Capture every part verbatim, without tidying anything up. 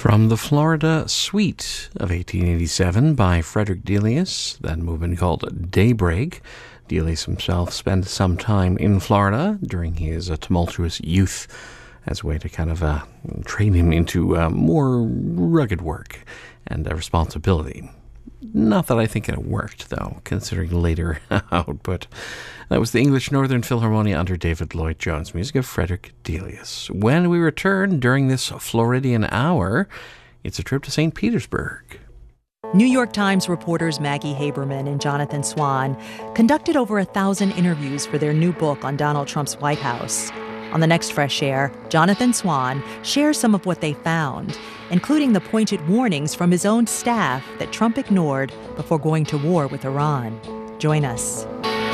From the Florida Suite of eighteen eighty-seven by Frederick Delius, that movement called Daybreak. Delius himself spent some time in Florida during his uh, tumultuous youth as a way to kind of uh, train him into uh, more rugged work and uh, responsibility. Not that I think it worked, though, considering later output. That was the English Northern Philharmonia under David Lloyd Jones, music of Frederick Delius. When we return during this Floridian hour, it's a trip to Saint Petersburg. New York Times reporters Maggie Haberman and Jonathan Swan conducted over a thousand interviews for their new book on Donald Trump's White House. On the next Fresh Air, Jonathan Swan shares some of what they found, including the pointed warnings from his own staff that Trump ignored before going to war with Iran. Join us.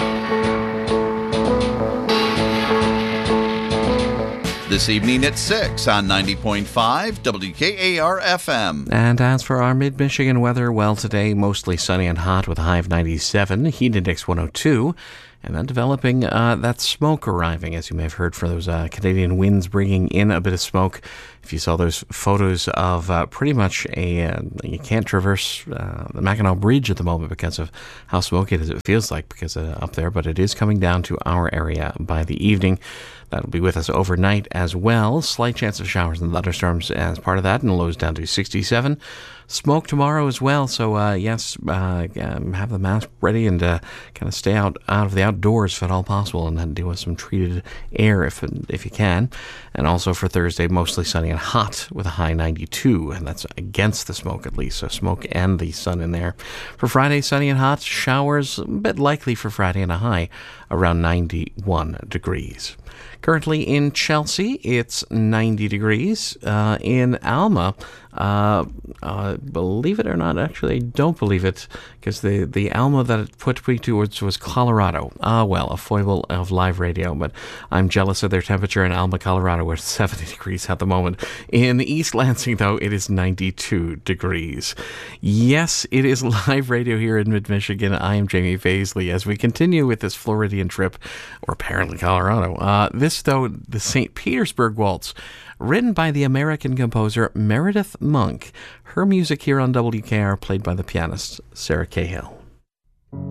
This evening at six on ninety point five W K A R F M. And as for our mid-Michigan weather, well, today mostly sunny and hot with a high of ninety-seven, heat index one oh two. And then developing uh, that smoke arriving, as you may have heard, for those uh, Canadian winds bringing in a bit of smoke. If you saw those photos of uh, pretty much a, uh, you can't traverse uh, the Mackinac Bridge at the moment because of how smoky it is. It feels like because uh, up there, but it is coming down to our area by the evening. That'll be with us overnight as well. Slight chance of showers and thunderstorms as part of that, and lows down to sixty-seven. Smoke tomorrow as well, so uh, yes, uh, um, have the mask ready and uh, kind of stay out, out of the outdoors if at all possible, and then deal with some treated air if if you can. And also for Thursday, mostly sunny and hot with a high ninety-two, and that's against the smoke at least, so smoke and the sun in there. For Friday, sunny and hot, showers a bit likely for Friday, and a high around ninety-one degrees. Currently in Chelsea, it's ninety degrees. Uh, in Alma, uh, uh, believe it or not, actually, I don't believe it, because the, the Alma that it put me towards was Colorado. Ah, well, a foible of live radio, but I'm jealous of their temperature in Alma, Colorado, where it's seventy degrees at the moment. In East Lansing, though, it is ninety-two degrees. Yes, it is live radio here in mid-Michigan. I am Jamie Paisley as we continue with this Floridian trip, or apparently Colorado. Uh, this, though, the Saint Petersburg Waltz, written by the American composer Meredith Monk. Her music here on W K R played by the pianist Sarah Cahill.